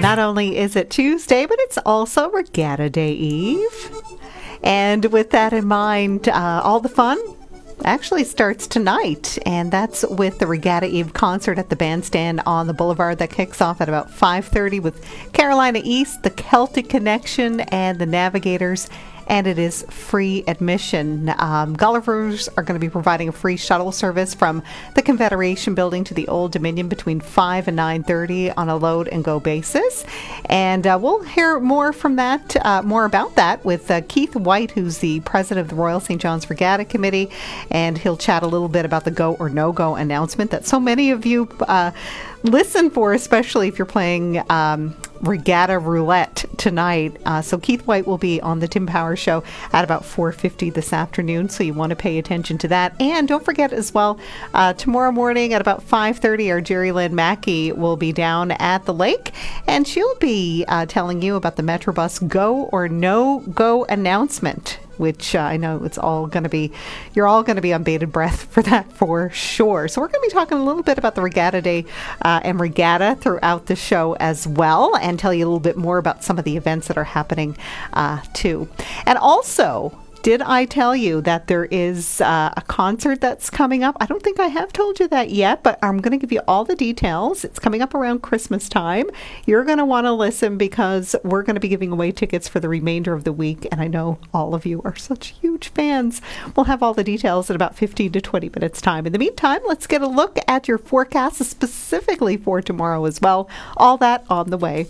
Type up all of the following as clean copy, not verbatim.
not only is it Tuesday, but it's also Regatta Day Eve. And with that in mind, all the fun actually starts tonight, and that's with the Regatta Eve concert at the Bandstand on the Boulevard that kicks off at about 5:30 with Carolina East, the Celtic Connection, and the Navigators. And it is free admission. Gullivers are going to be providing a free shuttle service from the Confederation Building to the Old Dominion between 5 and 9:30 on a load and go basis. And we'll hear more from that, more about that with Keith White, who's the president of the Royal St. John's Regatta Committee. And he'll chat a little bit about the go or no-go announcement that so many of you listen for, especially if you're playing Regatta Roulette tonight. So Keith White will be on the Tim Power Show at about 4:50 this afternoon, so you want to pay attention to that. And don't forget as well, tomorrow morning at about 5:30, our Jerry Lynn Mackey will be down at the lake, and she'll be telling you about the Metrobus go or no go announcement, which I know it's all going to be, you're all going to be on bated breath for that for sure. So we're going to be talking a little bit about the Regatta Day and Regatta throughout the show as well, and tell you a little bit more about some of the events that are happening too. And also, did I tell you that there is a concert that's coming up? I don't think I have told you that yet, but I'm going to give you all the details. It's coming up around Christmas time. You're going to want to listen because we're going to be giving away tickets for the remainder of the week, and I know all of you are such huge fans. We'll have all the details in about 15 to 20 minutes time. In the meantime, let's get a look at your forecast specifically for tomorrow as well. All that on the way.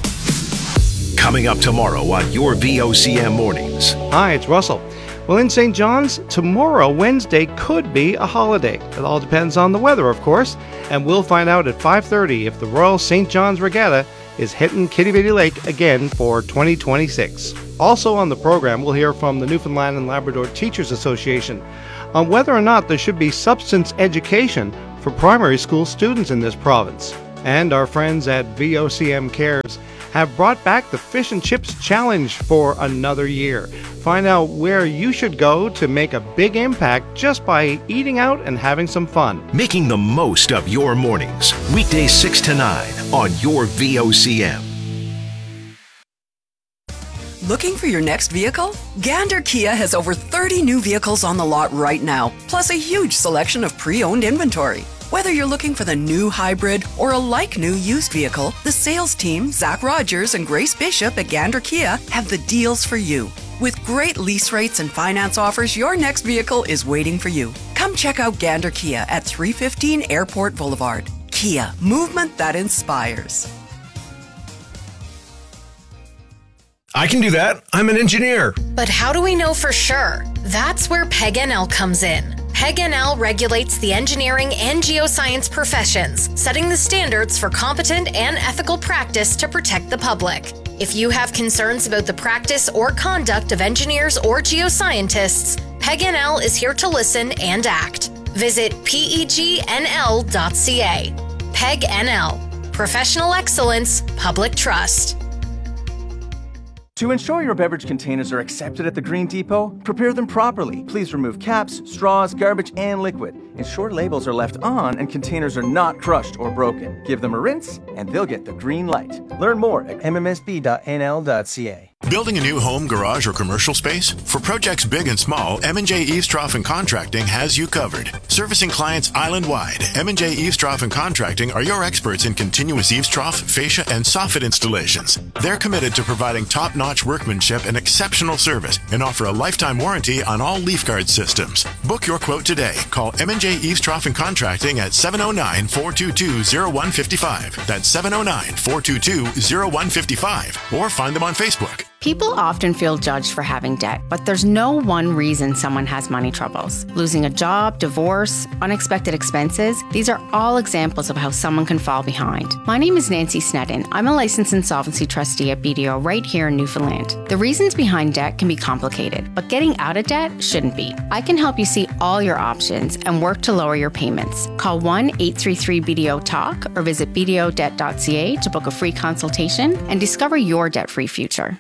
Coming up tomorrow on your VOCM Mornings. Hi, it's Russell. Well, in St. John's, tomorrow, Wednesday, could be a holiday. It all depends on the weather, of course, and we'll find out at 5:30 if the Royal St. John's Regatta is hitting Kitty Bitty Lake again for 2026. Also on the program, we'll hear from the Newfoundland and Labrador Teachers Association on whether or not there should be substance education for primary school students in this province. And our friends at VOCM Cares have brought back the Fish and Chips Challenge for another year. Find out where you should go to make a big impact just by eating out and having some fun. Making the most of your mornings. Weekdays 6 to 9 on your VOCM. Looking for your next vehicle? Gander Kia has over 30 new vehicles on the lot right now, plus a huge selection of pre-owned inventory. Whether you're looking for the new hybrid or a like-new used vehicle, the sales team, Zach Rogers and Grace Bishop at Gander Kia, have the deals for you. With great lease rates and finance offers, your next vehicle is waiting for you. Come check out Gander Kia at 315 Airport Boulevard. Kia, movement that inspires. I can do that. I'm an engineer. But how do we know for sure? That's where PEG-NL comes in. PEG-NL regulates the engineering and geoscience professions, setting the standards for competent and ethical practice to protect the public. If you have concerns about the practice or conduct of engineers or geoscientists, PEG-NL is here to listen and act. Visit pegnl.ca. PEG-NL. Professional excellence, public trust. To ensure your beverage containers are accepted at the Green Depot, prepare them properly. Please remove caps, straws, garbage, and liquid. Ensure labels are left on and containers are not crushed or broken. Give them a rinse and they'll get the green light. Learn more at mmsb.nl.ca. Building a new home, garage, or commercial space? For projects big and small, M&J Eavestrough and Contracting has you covered. Servicing clients island-wide, M&J Eavestrough and Contracting are your experts in continuous eavestrough, fascia, and soffit installations. They're committed to providing top-notch workmanship and exceptional service and offer a lifetime warranty on all leaf guard systems. Book your quote today. Call M&J Eavestrough and Contracting at 709-422-0155. That's 709-422-0155. Or find them on Facebook. People often feel judged for having debt, but there's no one reason someone has money troubles. Losing a job, divorce, unexpected expenses, these are all examples of how someone can fall behind. My name is Nancy Snedden. I'm a licensed insolvency trustee at BDO right here in Newfoundland. The reasons behind debt can be complicated, but getting out of debt shouldn't be. I can help you see all your options and work to lower your payments. Call 1-833-BDO-TALK or visit bdodebt.ca to book a free consultation and discover your debt-free future.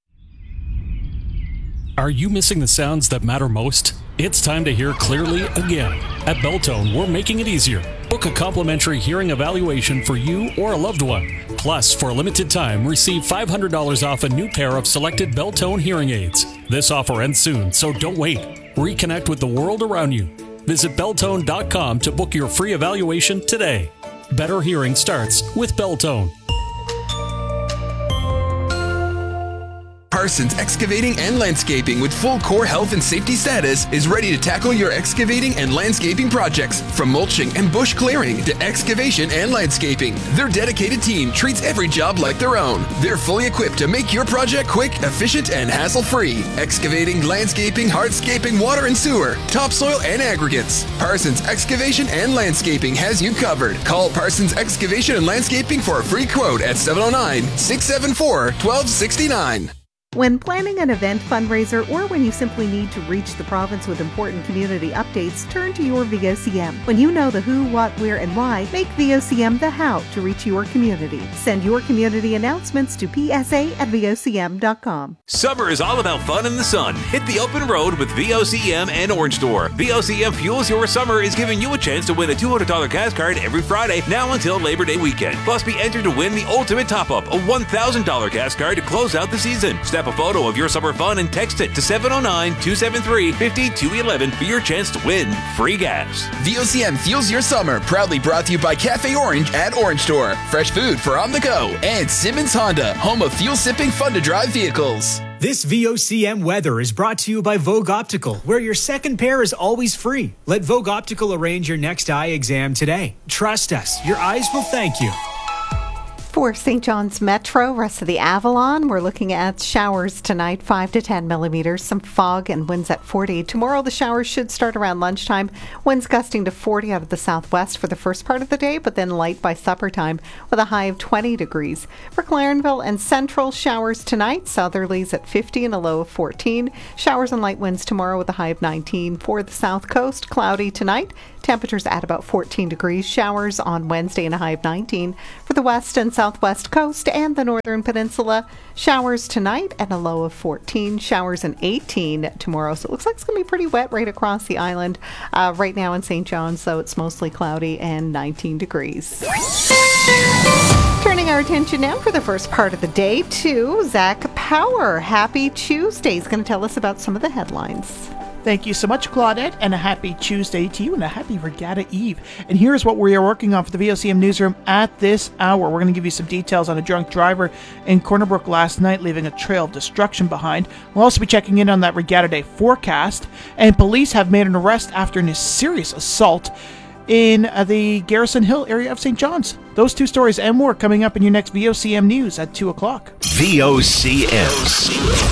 Are you missing the sounds that matter most? It's time to hear clearly again. At Beltone, we're making it easier. Book a complimentary hearing evaluation for you or a loved one. Plus, for a limited time, receive $500 off a new pair of selected Beltone hearing aids. This offer ends soon, so don't wait. Reconnect with the world around you. Visit Beltone.com to book your free evaluation today. Better hearing starts with Beltone. Parsons Excavating and Landscaping, with full core health and safety status, is ready to tackle your excavating and landscaping projects. From mulching and bush clearing to excavation and landscaping, their dedicated team treats every job like their own. They're fully equipped to make your project quick, efficient, and hassle-free. Excavating, landscaping, hardscaping, water and sewer, topsoil, and aggregates. Parsons Excavation and Landscaping has you covered. Call Parsons Excavation and Landscaping for a free quote at 709-674-1269. When planning an event fundraiser or when you simply need to reach the province with important community updates, turn to your VOCM. When you know the who, what, where, and why, make VOCM the how to reach your community. Send your community announcements to psa@vocm.com. Summer is all about fun in the sun. Hit the open road with VOCM and Orange Door. VOCM Fuels Your Summer is giving you a chance to win a $200 gas card every Friday now until Labor Day weekend. Plus, be entered to win the ultimate top-up, a $1,000 gas card to close out the season. Snap a photo of your summer fun and text it to 709-273-5211 for your chance to win free gas. VOCM Fuels Your Summer, proudly brought to you by Cafe Orange at Orange Store. Fresh food for on the go. And Simmons Honda, home of fuel-sipping, fun-to-drive vehicles. This VOCM weather is brought to you by Vogue Optical, where your second pair is always free. Let Vogue Optical arrange your next eye exam today. Trust us, your eyes will thank you. For St. John's Metro, rest of the Avalon, we're looking at showers tonight, 5 to 10 millimeters, some fog and winds at 40. Tomorrow, the showers should start around lunchtime. Winds gusting to 40 out of the southwest for the first part of the day, but then light by supper time with a high of 20 degrees. For Clarenville and Central, showers tonight, southerlies at 50 and a low of 14. Showers and light winds tomorrow with a high of 19. For the south coast, cloudy tonight. Temperatures at about 14 degrees. Showers on Wednesday and a high of 19. For the west and southwest coast and the northern peninsula, showers tonight and a low of 14. Showers and 18 tomorrow. So it looks like it's going to be pretty wet right across the island. Right now in St. John's, though, it's mostly cloudy and 19 degrees. Turning our attention now for the first part of the day to Zach Power. Happy Tuesday. He's going to tell us about some of the headlines. Thank you so much, Claudette, and a happy Tuesday to you and a happy Regatta Eve. And here's what we are working on for the VOCM newsroom at this hour. We're going to give you some details on a drunk driver in Corner Brook last night, leaving a trail of destruction behind. We'll also be checking in on that Regatta Day forecast. And police have made an arrest after a serious assault in the Garrison Hill area of St. John's. Those two stories and more coming up in your next VOCM News at 2 o'clock. VOCM.